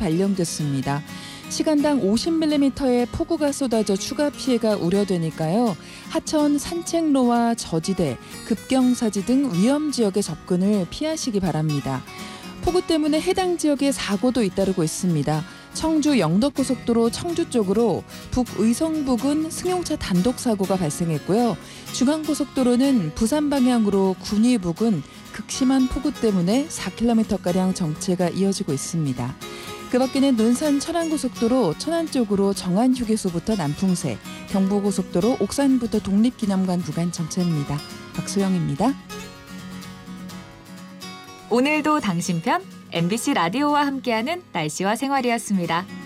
발령됐습니다. 시간당 50mm의 폭우가 쏟아져 추가 피해가 우려되니까요. 하천 산책로와 저지대, 급경사지 등 위험 지역의 접근을 피하시기 바랍니다. 폭우 때문에 해당 지역에 사고도 잇따르고 있습니다. 청주 영덕고속도로 청주 쪽으로 북의성 부근 승용차 단독 사고가 발생했고요. 중앙고속도로는 부산 방향으로 군위 부근 극심한 폭우 때문에 4km가량 정체가 이어지고 있습니다. 그 밖에는 논산 천안고속도로 천안 쪽으로 정안휴게소부터 남풍새, 경부고속도로 옥산부터 독립기념관 구간 정체입니다. 박소영입니다. 오늘도 당신 편 MBC 라디오와 함께하는 날씨와 생활이었습니다.